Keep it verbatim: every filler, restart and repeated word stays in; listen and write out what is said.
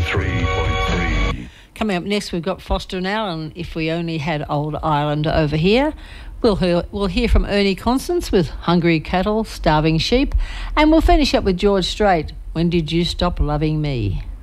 three point three. Coming up next, we've got Foster and Allen, If We Only Had Old Ireland over here. We'll hear, we'll hear from Ernie Constance with Hungry Cattle, Starving Sheep. And we'll finish up with George Strait, When Did You Stop Loving Me?